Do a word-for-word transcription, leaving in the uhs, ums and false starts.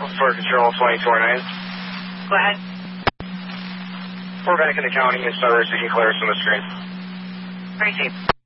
For control twenty-four nine. Go ahead. We're back in the county and Sunrise, you can clear us on the screen. Received.